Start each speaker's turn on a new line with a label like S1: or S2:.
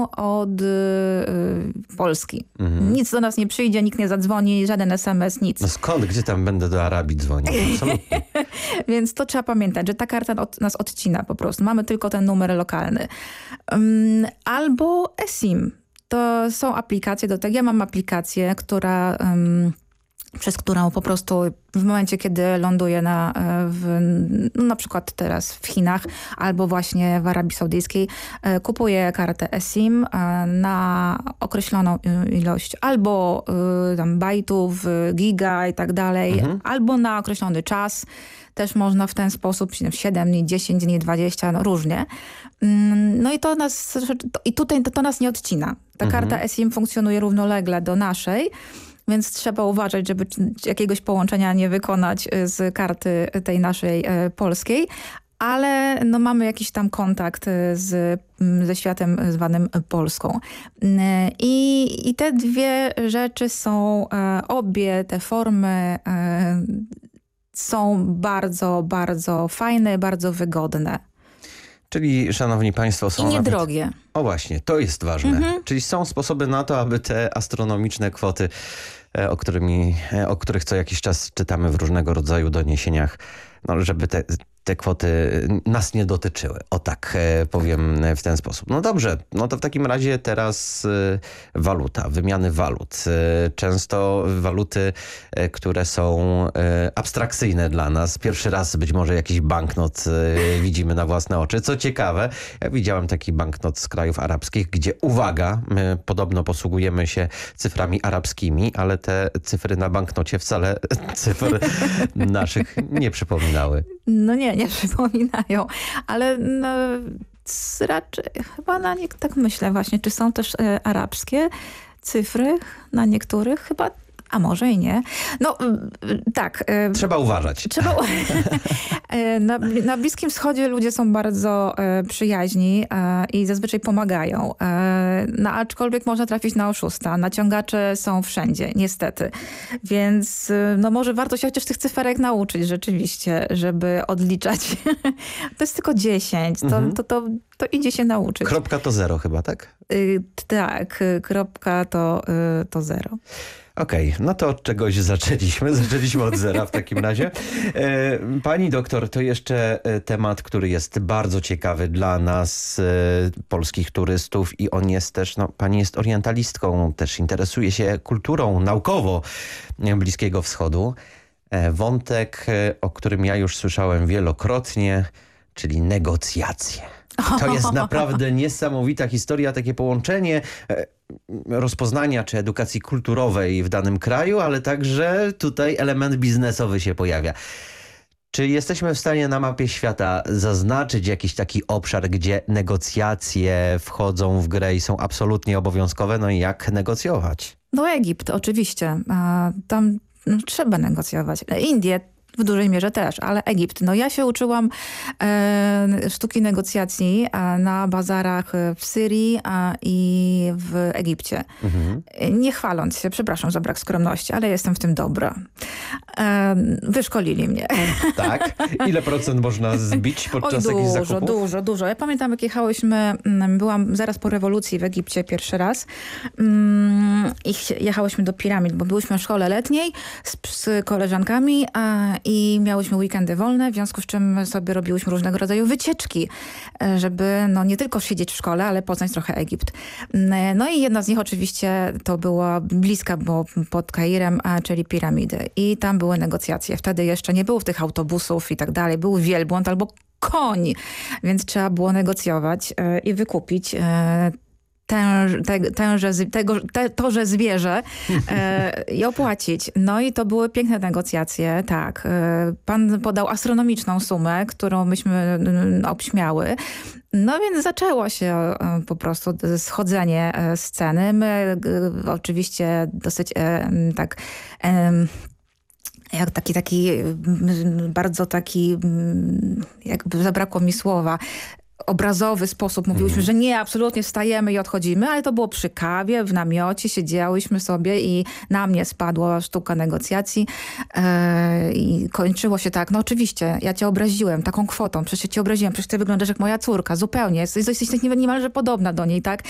S1: od Polski. Nic do nas nie przyjdzie, nikt nie zadzwoni, żaden SMS, nic.
S2: No skąd? Gdzie tam będę do Arabii dzwonił? Absolutnie.
S1: Więc to trzeba pamiętać, że ta karta nas odcina po prostu. Mamy tylko ten numer lokalny. Albo eSIM. To są aplikacje do tego. Ja mam aplikację, przez którą po prostu w momencie, kiedy ląduję na przykład teraz w Chinach albo właśnie w Arabii Saudyjskiej, kupuję kartę eSIM na określoną ilość albo tam bajtów, giga i tak dalej, albo na określony czas. Też można w ten sposób, 7 dni, 10 dni, 20, no różnie. No i to nas nie odcina. Ta karta eSIM funkcjonuje równolegle do naszej, więc trzeba uważać, żeby jakiegoś połączenia nie wykonać z karty tej naszej polskiej, ale no mamy jakiś tam kontakt ze światem zwanym Polską. I te dwie rzeczy są, obie te formy są bardzo, bardzo fajne, bardzo wygodne.
S2: Czyli, szanowni państwo, są...
S1: I niedrogie.
S2: O właśnie, to jest ważne. Czyli są sposoby na to, aby te astronomiczne kwoty, o których co jakiś czas czytamy w różnego rodzaju doniesieniach, no, żeby te kwoty nas nie dotyczyły. O tak powiem w ten sposób. No dobrze, no to w takim razie teraz waluta, wymiany walut. Często waluty, które są abstrakcyjne dla nas. Pierwszy raz być może jakiś banknot widzimy na własne oczy. Co ciekawe, ja widziałem taki banknot z krajów arabskich, gdzie uwaga, my podobno posługujemy się cyframi arabskimi, ale te cyfry na banknocie wcale cyfr naszych nie przypominały.
S1: No nie przypominają, ale no, raczej chyba na nie tak myślę właśnie, czy są też arabskie cyfry na niektórych? Chyba, a może i nie. No tak.
S2: Trzeba uważać.
S1: Na Bliskim Wschodzie ludzie są bardzo przyjaźni i zazwyczaj pomagają. No, aczkolwiek można trafić na oszusta. Naciągacze są wszędzie, niestety. Więc no, może warto się chociaż tych cyferek nauczyć rzeczywiście, żeby odliczać. To jest tylko 10. To idzie się nauczyć.
S2: Kropka to 0 chyba, tak?
S1: Tak, kropka to 0.
S2: Okej, no to od czegoś zaczęliśmy. Zaczęliśmy od zera w takim razie. Pani doktor, to jeszcze temat, który jest bardzo ciekawy dla nas, polskich turystów i on jest też, no pani jest orientalistką, też interesuje się kulturą naukowo Bliskiego Wschodu. Wątek, o którym ja już słyszałem wielokrotnie, czyli negocjacje. To jest naprawdę niesamowita historia, takie połączenie rozpoznania czy edukacji kulturowej w danym kraju, ale także tutaj element biznesowy się pojawia. Czy jesteśmy w stanie na mapie świata zaznaczyć jakiś taki obszar, gdzie negocjacje wchodzą w grę i są absolutnie obowiązkowe? No i jak negocjować?
S1: No Egipt, oczywiście. Tam trzeba negocjować. Indie w dużej mierze też, ale Egipt. No ja się uczyłam sztuki negocjacji na bazarach w Syrii i w Egipcie. Nie chwaląc się, przepraszam za brak skromności, ale jestem w tym dobra. Wyszkolili mnie.
S2: Tak? Ile procent można zbić podczas jakichś zakupów?
S1: Dużo. Ja pamiętam, jak byłam zaraz po rewolucji w Egipcie pierwszy raz i jechałyśmy do piramid, bo byłyśmy w szkole letniej z koleżankami i miałyśmy weekendy wolne, w związku z czym sobie robiłyśmy różnego rodzaju wycieczki, żeby no, nie tylko siedzieć w szkole, ale poznać trochę Egipt. No i jedna z nich oczywiście to była bliska, bo pod Kairem, czyli piramidy. I tam były negocjacje. Wtedy jeszcze nie było tych autobusów i tak dalej. Był wielbłąd albo koń, więc trzeba było negocjować i wykupić toże zwierzę i opłacić. No i to były piękne negocjacje, tak. Pan podał astronomiczną sumę, którą myśmy obśmiały. No więc zaczęło się po prostu schodzenie z ceny. My oczywiście dosyć tak... jak taki bardzo taki, jakby zabrakło mi słowa, obrazowy sposób mówiłyśmy, że nie, absolutnie wstajemy i odchodzimy, ale to było przy kawie, w namiocie, siedziałyśmy sobie i na mnie spadła sztuka negocjacji i kończyło się tak, no oczywiście, ja cię obraziłem taką kwotą, przecież cię obraziłem, przecież ty wyglądasz jak moja córka, zupełnie, jesteś niemalże podobna do niej, tak?